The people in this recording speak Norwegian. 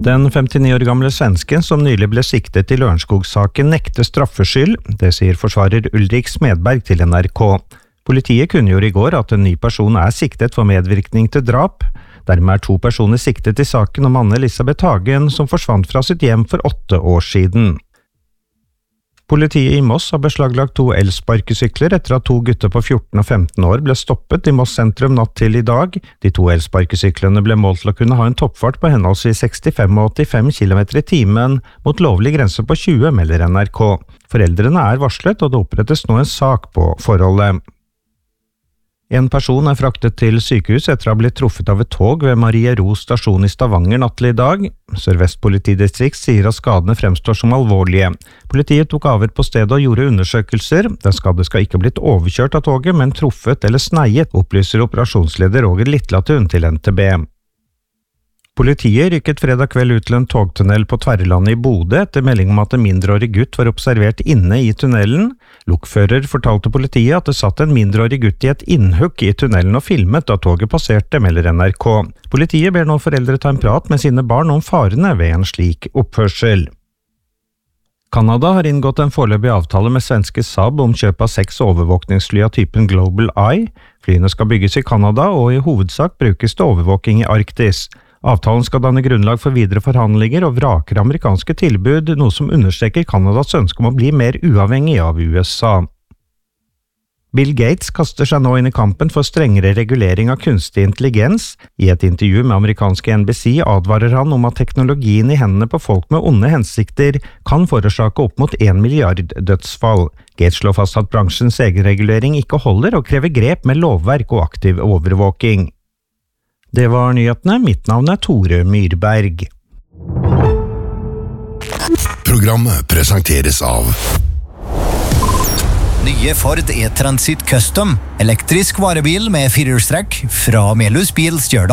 Den 59 år gamle svensken som nylig ble siktet i Lørenskog-saken nekter straffskyld, det sier forsvarer Ulrik Smedberg til NRK. Politiet kunngjorde i går at en ny person er siktet for medvirkning til drap. Dermed er 2 personer siktet i saken om Anne Elisabeth Hagen, som forsvant fra sitt hjem for 8 år siden. Politiet i Moss har beslaglagt 2 elsparkesykler etter at 2 gutter på 14 og 15 år ble stoppet i Moss sentrum natt til i dag. De 2 elsparkesyklene ble målt til å kunne ha en toppfart på henholdsvis 65 og 85 km i timen, mot lovlig grense på 20, melder NRK. Foreldrene er varslet, og det opprettes nå en sak på forholdet. En person er fraktet til sykehus etter å ha blitt truffet av et tog ved Marie Ro stasjon i Stavanger natt til i dag. Sør-Vest politidistrikt sier at skadene fremstår som alvorlige. Politiet tok avhør på stedet og gjorde undersøkelser. Den skadde skal ikke ha blitt overkjørt av toget, men truffet eller sneiet, opplyser operasjonsleder Roger Litlatun til NTB. Politiet rykket fredag kveld ut til en togtunnel på Tverrlandet i Bodø etter melding om at en mindreårig gutt var observert inne i tunnelen. Lokfører fortalte politiet at det satt en mindreårig gutt i et innhugg i tunnelen og filmet da toget passerte, melder NRK. Politiet ber nå foreldre ta en prat med sine barn om farene ved en slik oppførsel. Canada har inngått en foreløpig avtale med svenske Saab om kjøp av 6 overvåkningsfly av typen Global Eye. Flyene skal bygges i Canada og i hovedsak brukes til overvåking i Arktis. Avtalen skal danne grunnlag for videre forhandlinger og vraker amerikanske tilbud, noe som understreker Kanadas ønske om å bli mer uavhengig av USA. Bill Gates kaster seg nå inn i kampen for strengere regulering av kunstig intelligens. I et intervju med amerikanske NBC advarer han om at teknologien i hendene på folk med onde hensikter kan forårsake opp mot 1 milliard dødsfall. Gates slår fast at bransjens egenregulering ikke holder og krever grep med lovverk og aktiv overvåking. Det var nyhetene. Mitt navn er Tore Myrberg. Programmet presenteres av Nye Ford E-Transit Custom, elektrisk varebil med 4-hjulstrekk fra Melhus Bil Stjørdal.